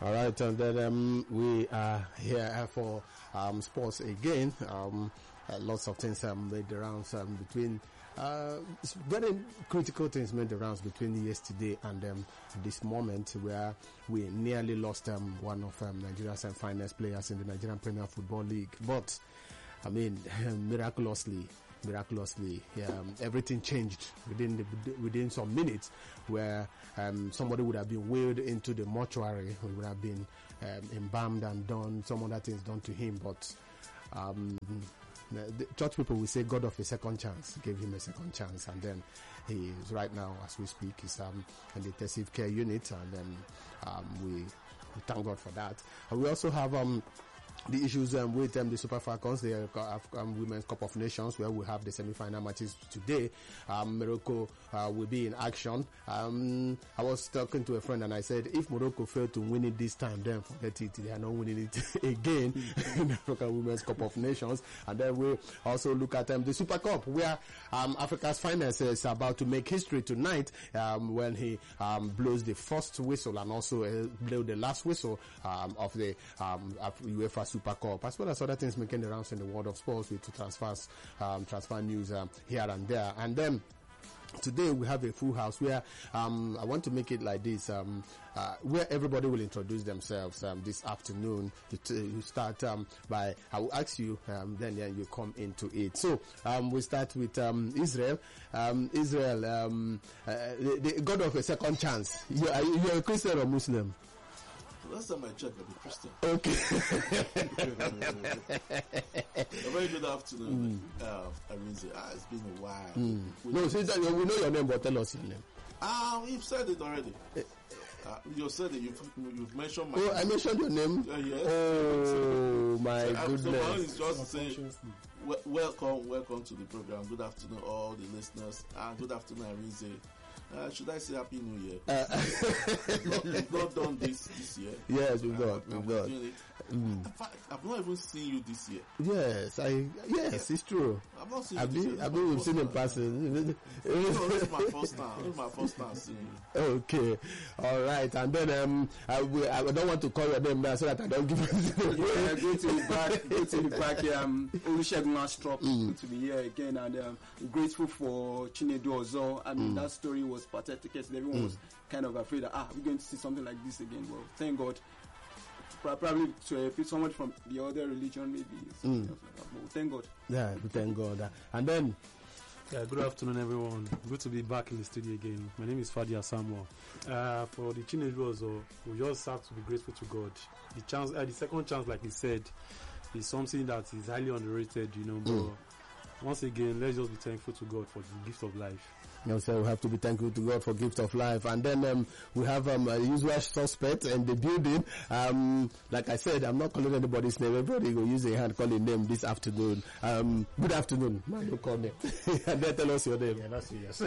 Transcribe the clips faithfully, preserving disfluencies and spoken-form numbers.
All right, and then um, we are here for um, sports again. Um, uh, lots of things um, made the rounds um, between. Uh, very critical things made the rounds between yesterday and um, this moment, where we nearly lost um, one of um, Nigeria's um, finest players in the Nigerian Premier Football League. But I mean, miraculously. Miraculously, um, everything changed within the, within some minutes, where um, somebody would have been wheeled into the mortuary, who would have been um, embalmed and done some other things done to him. But um, the church people will say God of a second chance gave him a second chance, and then he is right now, as we speak, is um, in the intensive care unit, and then um, we, we thank God for that. And we also have um. the issues um, with um, the Super Falcons, the uh, um, Women's Cup of Nations, where we have the semi-final matches today. Um, Morocco uh, will be in action. Um, I was talking to a friend and I said, if Morocco fail to win it this time, then forget it. They are not winning it again in the African Women's Cup of Nations. And then we also look at um, the Super Cup, where um, Africa's finest is about to make history tonight um, when he um, blows the first whistle and also uh, blow the last whistle um, of the um, UEFA Super Cup, as well as other things making the rounds in the world of sports with transfers, um, transfer news um, here and there. And then today we have a full house where um, I want to make it like this, um, uh, where everybody will introduce themselves um, this afternoon. You, t- you start um, by, I will ask you, um, then yeah, you come into it. So um, we start with um, Israel. Um, Israel, um, uh, the, the God of a second chance. You are you are a Christian or Muslim? Last time I checked, I'm a Christian. Okay. A very good afternoon. Mm. Uh, I mean, ah, it's been a while. Mm. No, since we know your name, but tell us your name. Ah, uh, you've said it already. Uh, you said it. You've, you've mentioned my Oh, name. I mentioned your name? Uh, yes. Oh, my so, goodness. So my own is just to say, w- welcome, welcome to the program. Good afternoon, all the listeners. And good afternoon, Arinze. Uh, should I say Happy New Year? Uh, we've, not, we've not done this this year. Yes, we've uh, not. We've not. Mm. In fact, I've not even seen you this year. Yes, I. Yes, it's true. I've not seen I've you. Been, I've been we've seen in person. No, this is my first time. This is my first time seeing you. Okay, all right, and then um, I, will, I don't want to call your name now so that I don't give you. Yeah, good to be back. Good to be back here. I'm Olusegun Astrop. Mm. Good to be here again, and um, I'm grateful for Chinedu Ozo. I mean, mm. that story was pathetic. Everyone mm. was kind of afraid that ah, we're going to see something like this again. Well, thank God. Probably to uh, someone from the other religion, maybe. Mm. Like well, thank God. Yeah, thank God. And then, yeah, good afternoon, everyone. Good to be back in the studio again. My name is Fadia Samuel. Uh, for the Chinedu Ozo, we just have to be grateful to God. The chance, uh, the second chance, like he said, is something that is highly underrated, you know. But mm. once again, let's just be thankful to God for the gift of life. You know, so we have to be thankful to God for gift of life. And then um, we have um, a usual suspect in the building. Um, like I said, I'm not calling anybody's name. Everybody will use a hand calling name this afternoon. Um, good afternoon. Man, don't call me. And then tell us your name. Yeah, not serious.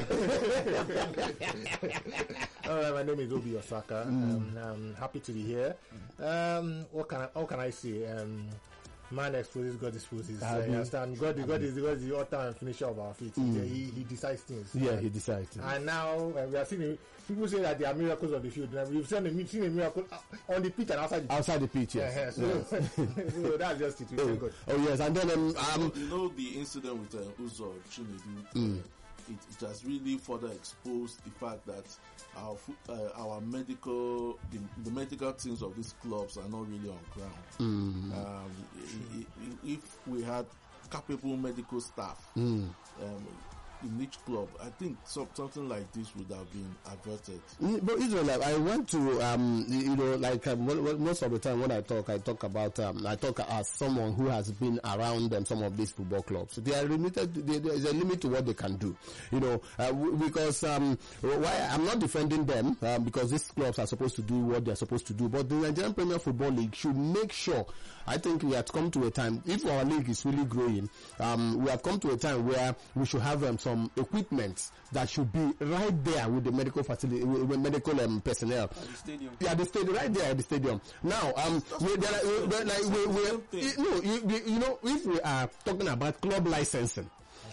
All right, my name is Obi Osaka. Mm. Um, I'm happy to be here. Um, what can I, how can I say? Um, Man exposes, God exposes. Uh, you understand? God, God is, God is the author and finisher of our faith. Mm. He, he decides things. Yeah, right? he decides things. And now uh, we are seeing people say that there are miracles on the field. We've seen a, seen a miracle on the pitch and outside the pitch. Outside the pitch, yes. Uh, so, yes. So that's just it. Oh. God. Oh yes, and then um, um you know the incident with uh, Uzo Chinedu. Mm. It, it has really further exposed the fact that our uh, our medical the, the medical teams of these clubs are not really on ground. Mm. Um, if we had capable medical staff mm. um, in each club, I think some, something like this would have been averted. But Israel, I want to, um, you know, like um, most of the time when I talk, I talk about, um, I talk as someone who has been around um, some of these football clubs. They are limited. They, there is a limit to what they can do, you know, uh, w- because um, why I'm not defending them um, because these clubs are supposed to do what they are supposed to do. But the Nigerian Premier Football League should make sure. I think we have come to a time. If our league is really growing, um, we have come to a time where we should have um, some equipment that should be right there with the medical facility, with medical um, personnel. At the stadium. Yeah, the stadium, right there at the stadium. Now, um, we, there are, we, like we, we, you, no, you, you know, if we are talking about club licensing,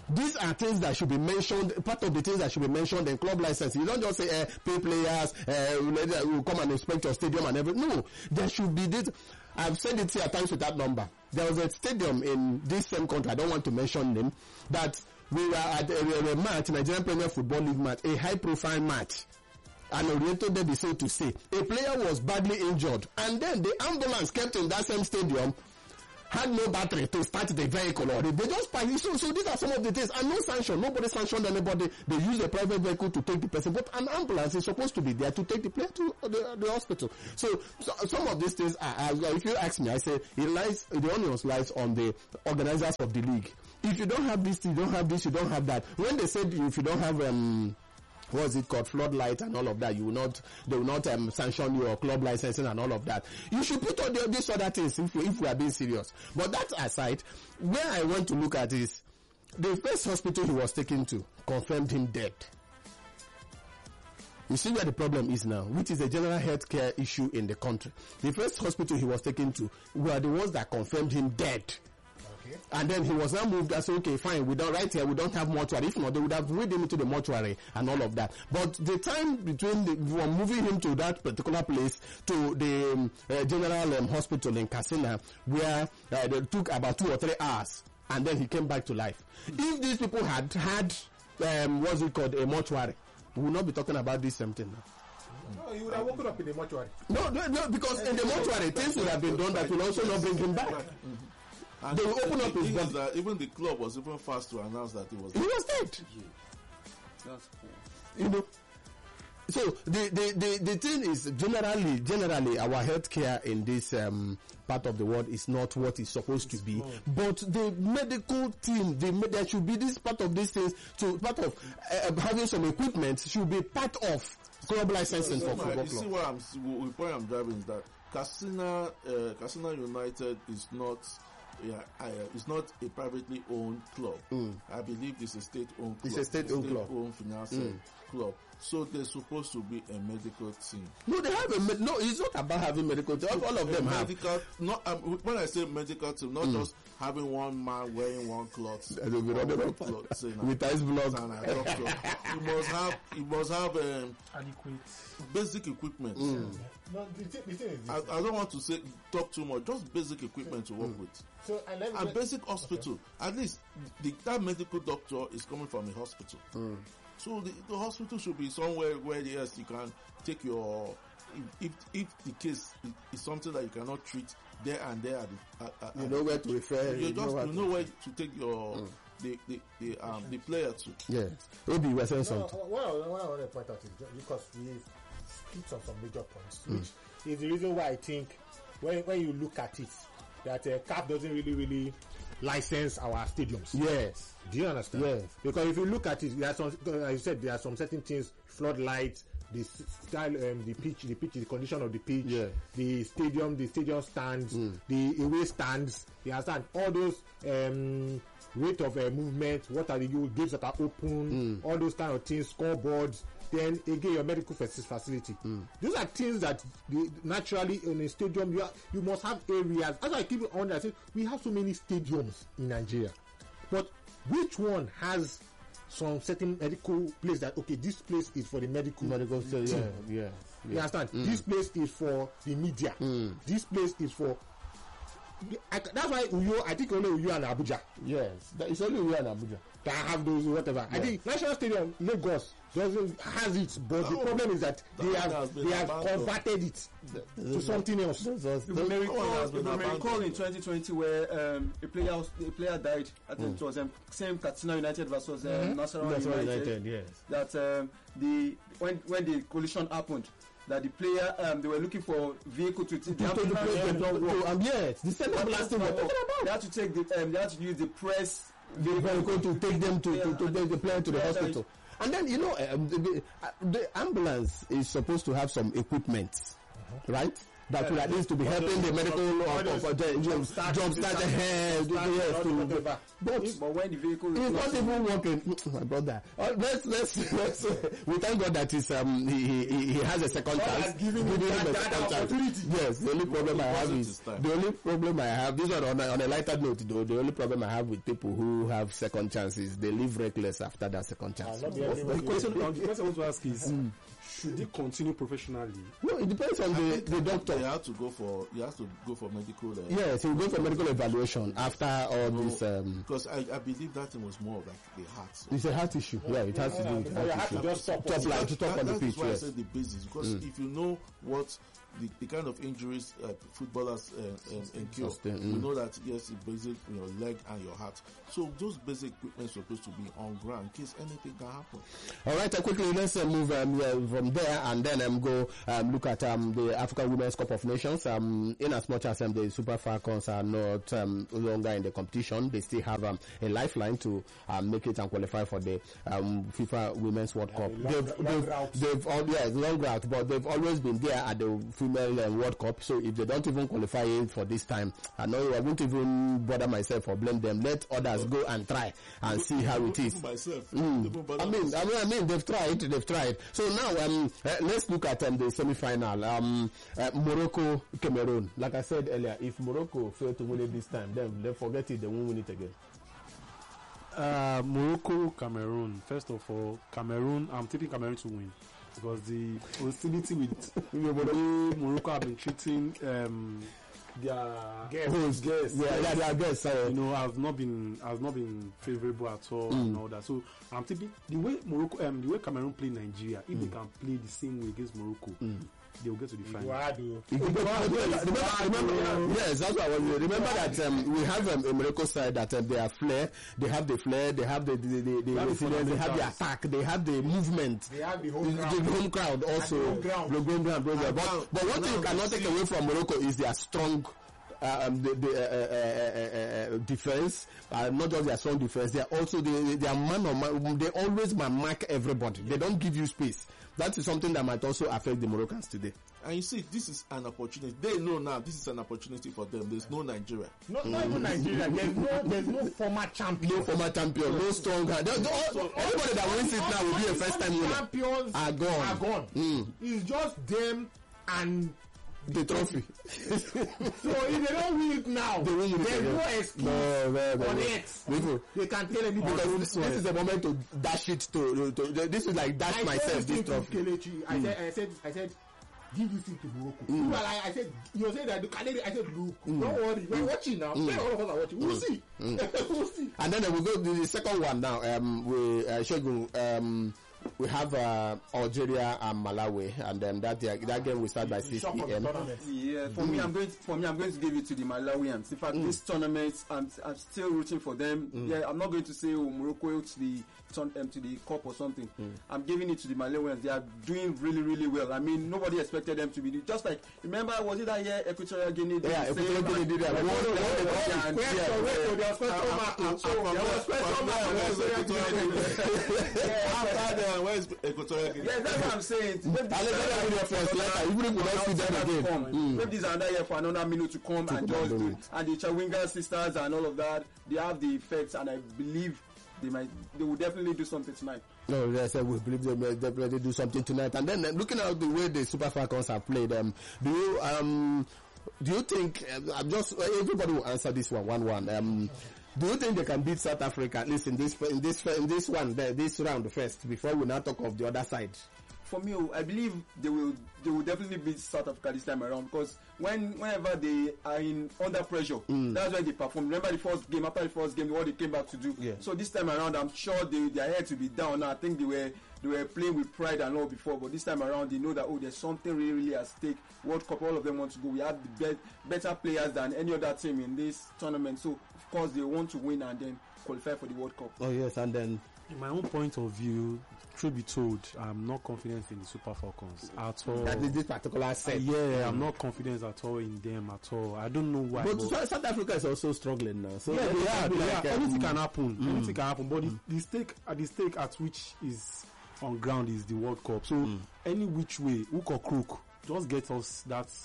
These are things that should be mentioned, part of the things that should be mentioned in club license. You don't just say, uh, pay players, uh, will come and inspect your stadium and everything. No, there should be this. I've said it here at times with that number. There was a stadium in this same country, I don't want to mention them, that we were at a, a match, Nigerian Premier Football League match, a high-profile match. An oriented derby, so to say. A player was badly injured, and then the ambulance kept in that same stadium had no battery to start the vehicle, or they, they just parked. So, so these are some of the things, and no sanction. Nobody sanctioned anybody. They use a private vehicle to take the person, but an ambulance is supposed to be there to take the player to the, the hospital. So, so some of these things, are, are, if you ask me, I say it lies. The onions lies on the organizers of the league. If you don't have this, you don't have this, you don't have that. When they said if you don't have um. what's it called, floodlight and all of that, you will not, they will not um, sanction your club licensing and all of that. You should put all the, these other things if, if we are being serious. But that aside, where I want to look at is, the first hospital he was taken to confirmed him dead. You see where the problem is now, which is a general healthcare issue in the country. The first hospital he was taken to were the ones that confirmed him dead. And then he was now moved. I said, okay, fine, we don't, right here, we don't have mortuary. If not, they would have moved him into the mortuary and all of that. But the time between the, from moving him to that particular place to the um, uh, general um, hospital in Katsina, where uh, they took about two or three hours, and then he came back to life. If these people had had, um, what's it called, a mortuary, we would not be talking about this same thing now. No, he would have woken up in the mortuary. No, no, no, because in the mortuary, things would have been done that will also not bring him back. Mm-hmm. And they will open the up his thing is body. that even the club was even fast to announce that he was He was dead. That's cool. You know. So the, the, the, the thing is, generally, generally, our healthcare in this um, part of the world is not what it's supposed to be. But the medical team, the there should be this part of these things. To part of uh, having some equipment should be part of club licensing so, for so football you see club. what I'm, the point I'm driving is that Katsina, uh, Katsina United is not. Yeah, I, uh, it's not a privately owned club. Mm. I believe it's a state-owned club. It's a state-owned club. State-owned financial mm. club. So there's supposed to be a medical team. No, they have a med- no. It's not about having medical team. All of a them medical, have. Not um, when I say medical team, not mm. just having one man wearing one cloth, one one cloth saying, with ice block. You must have. You must have um, adequate basic equipment. Mm. No, the, th- the thing is, I, I don't want to say talk too much. Just basic equipment to work mm. with. So and let me, a let, basic hospital. Okay. At least the, that medical doctor is coming from a hospital. Mm. So the, the hospital should be somewhere where yes you can take your if if, if the case is something that you cannot treat there and there. At the, at, at, you know where to refer. You, you just know you know where to take your mm. the the the um the player to. Yes, Obi, you were saying no, something. What I, what I want to point out is just because we've hit on some major points, mm. which is the reason why I think when when you look at it, that uh, C A F doesn't really really license our stadiums. Yes. Do you understand? Yes. Because if you look at it, there are some, as you said, there are some certain things, floodlights, the style, um, the pitch, the pitch, the condition of the pitch, yeah. the stadium, the stadium stands, mm. the away stands. You understand? All those um, rate of uh, movement, what are the gates that are open, mm. all those kind of things, scoreboards. Then again, your medical facility. Mm. These are things that the, naturally in a stadium you, are, you must have areas. As I keep on, I say we have so many stadiums in Nigeria, but which one has some certain medical place that okay, this place is for the medical medical team. Yeah, yeah, yeah. You understand? Mm. This place is for the media. Mm. This place is for. I, that's why Uyo. I think only Uyo and Abuja. Yes, that, it's only Uyo and Abuja that have those whatever. Yeah. I think National Stadium Lagos doesn't has it, but oh, the problem is that they have they have converted it the, the, to something else. If you may recall in twenty twenty where um, a player a player died, I think mm. it was um, same Katsina United versus um, mm-hmm. Nasarawa United. United. Yes. That um, the when when the collision happened, that the player um, they were looking for vehicle to take the ambulance. Um, yes, the same ambulance thing we're talking about. They had to take the um, they had to use the press vehicle to take them to to, to take the player to the hospital. And then, you know, um, the, the, the ambulance is supposed to have some equipment, uh-huh. right? that will at least to be helping the medical or jump start the head. Yes, to but but when the vehicle is not even working, my brother. Uh, let's let's let's. Uh, we thank God that he's um he he, he has a second chance. Giving him a second chance. Yes, the only problem I have is the only problem I have. This one on a, on a lighter note, though. The only problem I have with people who have second chances, they live reckless after that second chance. The question, the question I want to ask is, mm. should he continue professionally? No, it depends on the, the doctor. You have to go for you have to go for medical. Uh, yes, he will go for medical evaluation after all no, this. Um, because I, I believe that thing was more of like the heart. So. It's a heart issue. Yeah, it has yeah, to do with heart issue. To just stop, stop like to stop on the pitch. That's why yes. I said the basis. Because mm. if you know what the, the kind of injuries uh, footballers uh, um, incur, mm. you know that yes, it's basic in your leg and your heart. So those basic equipment are supposed to be on ground in case anything can happen. All right, uh, quickly let's uh, move um, uh, from there and then um, go um, look at um, the African Women's Cup of Nations. Um, in as much as um, the Super Falcons are not um, longer in the competition, they still have um, a lifeline to um, make it and qualify for the um, FIFA Women's World yeah, Cup. Long, they've, long they've, route. they've all, yeah, long route, but they've always been there at the Female uh, World Cup. So if they don't even qualify for this time, I know I won't even bother myself or blame them. Let others go and try and see how it is. Myself, mm. I mean, I mean, I mean, they've tried, they've tried. So now, um, uh, let's look at um, the semi-final. Um, uh, Morocco, Cameroon. Like I said earlier, if Morocco fail to win it this time, then they forget it. They won't win it again. Uh, Morocco, Cameroon. First of all, Cameroon. I'm taking Cameroon to win because the hostility with the way Morocco have been treating um, their guests, guests, yeah, yeah, their guests, uh, you know, has not been has not been favorable at all mm. and all that. So I'm thinking the way Morocco, um, the way Cameroon play Nigeria, if mm. they can play the same way against Morocco. Mm. They will get to the final. Yes, that's what I was. Remember that um, we have um, a Morocco side that um, they have flair, they have the flair, they have the the, the, the, the resilience, they have the attack, they have the movement, they have the home the, crowd, the home crowd also. The home ground. The home ground, but, but, but one thing you cannot take away from Morocco is their strong. Uh, um, the, the uh, uh, uh, uh, defense, uh, not just their strong defense, they are also they, they are man on man. They always mark everybody. They don't give you space. That is something that might also affect the Moroccans today. And you see, this is an opportunity. They know now this is an opportunity for them. There's no Nigeria. No, mm. Not even Nigeria. There's no, there's no former champion. No former champion. No strong. All, everybody that wins it now will be a first time winner. Champions are gone. Are gone. Mm. It's just them and the trophy. So if they don't win it now, they win it there's no excuse no, no, no, on no. it. People, they can tell anybody. Because this, this is the moment to dash it to. to, to this is like dash I myself. This trophy. Kelechi, I mm. said, I said, I said, give this thing to Morocco. Mm. Well, I, I said, you said that. I said, look, mm. don't worry, we're watching now. Mm. All of us are watching. We'll mm. see. Mm. We'll see. And then uh, we go to the second one now. Um, we uh, Shogun. Um. We have uh, Algeria and Malawi, and then that that game will start by six p m. Yeah, for mm. me, I'm going. To, for me, I'm going to give it to the Malawians. In fact, mm. this tournament, I'm I'm still rooting for them. Mm. Yeah, I'm not going to say oh, Morocco to the turn um, to the cup or something. Mm. I'm giving it to the Malawians. They are doing really, really well. I mean, nobody expected them to be just like. Remember, was it that year Equatorial Guinea? Yeah, Equatorial Guinea did that. Where is Equatorial Guinea? Yeah, that's what I'm saying. Alexander Guinea first, later, even if we don't see them again. Maybe this another year for another minute to come and just do it. And the Chawinga sisters and all of that, they have the effects, and I believe they might, they will definitely do something tonight. No, yes, we believe they may definitely do something tonight. And then uh, looking at the way the Super Falcons have played, um, do you um, do you think? Uh, I'm just uh, everybody will answer this one, one, one. Um, Do you think they can beat South Africa at least in this in this in this one this round first before we now talk of the other side? For me, I believe they will they will definitely beat South Africa this time around because when whenever they are in under pressure, mm. that's when they perform. Remember the first game after the first game, what they came back to do. Yeah. So this time around, I'm sure they, their heads will be down. Now I think they were they were playing with pride and all before, but this time around they know that oh, there's something really really at stake. World Cup, all of them want to go. We have the be- better players than any other team in this tournament. So of course they want to win and then qualify for the World Cup. Oh yes, and then. In my own point of view, truth be told, I'm not confident in the Super Falcons at all. That is this particular set. Uh, yeah, mm. I'm not confident at all in them at all. I don't know why. But, but South Africa is also struggling now. So yeah, they are. They like, are. Um, Anything can happen. Mm. Anything can happen. But mm. the, the stake at the stake at which is on ground is the World Cup. So mm. any which way, hook or crook, just get us that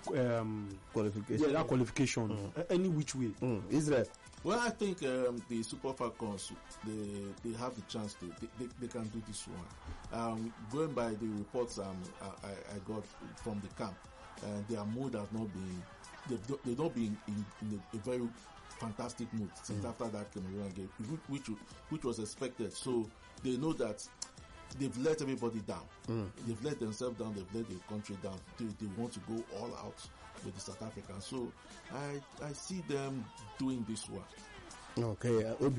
um, qualification. Yeah, that qualification, Mm. a- any which way. Mm. Israel. Well, I think um, the Super Falcons, they they have the chance to, they, they, they can do this one. Um, going by the reports um, I, I got from the camp, uh, their mood has not been, they've, not- they've not been in, in a, a very fantastic mood since Mm. after that Cameroon game, which, which which was expected. So they know that they've let everybody down. Mm. They've let themselves down. They've let the country down. They, they want to go all out with the South Africans. So I I see them doing this one. Okay, uh, Obi.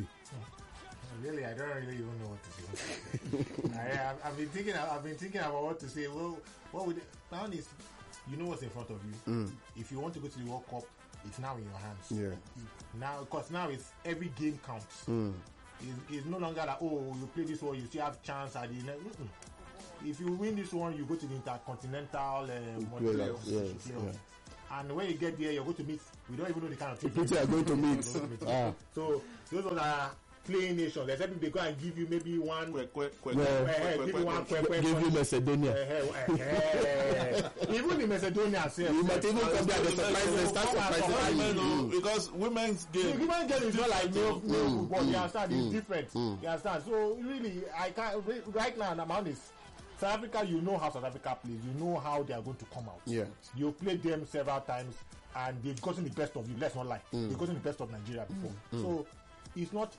Really, I don't really even know what to say. I, I've, I've been thinking. I've been thinking about what to say. Well, what would now is, you know what's in front of you. Mm. If you want to go to the World Cup, it's now in your hands. Yeah. Now, because now it's every game counts. Mm. It's, it's no longer like, oh, you play this one, you still have chance at the next. Mm-mm. If you win this one, you go to the Intercontinental uh, Yeah, playoffs, yes, playoffs. yeah. And when you get there, you're going to meet. We don't even know the kind of The people people are going to meet. you're going to meet. Ah. So those ones are playing nations. There's something they go and give you maybe one. Quick, quick, quick, Well, quick, eh, quick, give quick, you one quick. quick, quick, Give you Macedonia. Eh, eh, eh. Even in Macedonia, self, You might even come there. They surprise. They start surprising Women, you. oh, because women's the game. human game is not like male, male Mm, football. mm, You understand? mm, It's different. mm. You understand? So really, I can't. Right now, I'm honest. South Africa, you know how South Africa plays. You know how they are going to come out. Yeah. You played them several times, and they've gotten the best of you. Let's not lie. Mm. They've gotten the best of Nigeria before. So it's not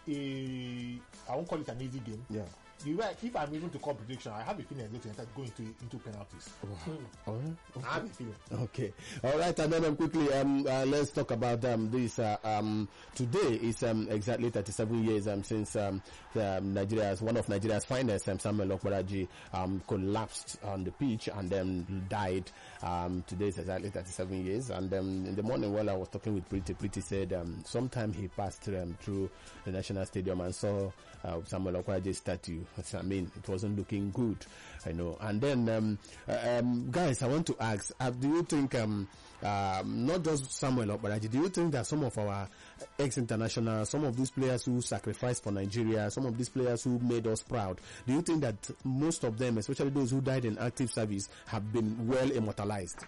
a. I won't call it an easy game. Yeah. The way, if I'm even to call prediction, I have a feeling they're going to go into into penalties. All right. I have a feeling. Okay. All right. And then um, quickly, um, uh, let's talk about um, this. Uh, um, today is um, exactly thirty-seven years um, since um, the, um, Nigeria's one of Nigeria's finest, um, Samuel Okparaji, um, collapsed on the pitch and then died. Um, today is exactly thirty-seven years. And um, in the morning, while I was talking with Pretty, Pretty said um, sometime he passed um, through the National Stadium and saw uh, Samuel Okparaji's statue. I mean, it wasn't looking good, I know. And then, um, uh, um, guys, I want to ask, uh, do you think, um, um, not just Samuel Okparaji, do you think that some of our ex-international, some of these players who sacrificed for Nigeria, some of these players who made us proud, do you think that most of them, especially those who died in active service, have been well immortalized?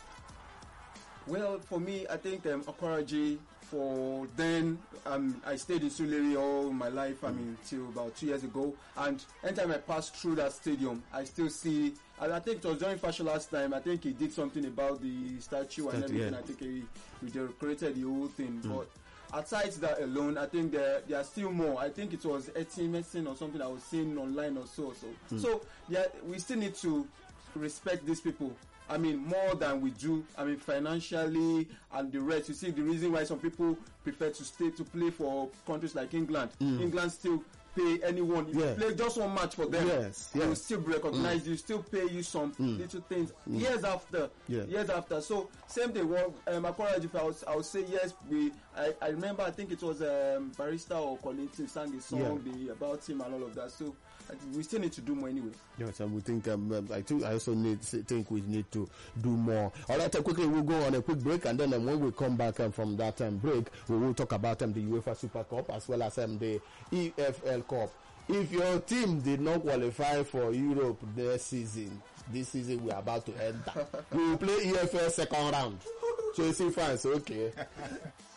Well, for me, I think um, Okparaji, for then, um, I stayed in Sulere all my life, I mean, till about two years ago. And anytime I pass through that stadium, I still see, and I think it was during Fashion last time, I think he did something about the statue and Statue, everything. yeah. I think he, he decorated the whole thing. But aside that alone, I think there, there are still more. I think it was eighteen medicine or something I was seeing online or so. So, so yeah, we still need to respect these people. I mean, more than we do. I mean, financially and the rest. You see, the reason why some people prefer to stay to play for countries like England. England still pay anyone. If Yeah. you play just one match for them, Yes, they will yes. still recognize you, still pay you some little things years after. Yeah. Years after. So, same thing. Well, um, Okparaji, I would, I would say yes. We. I, I remember. I think it was um, Barista or Kollington sang a song Yeah. the, about him and all of that. So, I think we still need to do more anyway. Yes, and we think, um, um, I think I also need think we need to do more. All right, uh, quickly we'll go on a quick break, and then um, when we come back um, from that um, break, we will talk about um, the UEFA Super Cup as well as um, the E F L Cup. If your team did not qualify for Europe this season, this season we are about to enter, we will play E F L second round. Chelsea fans, okay.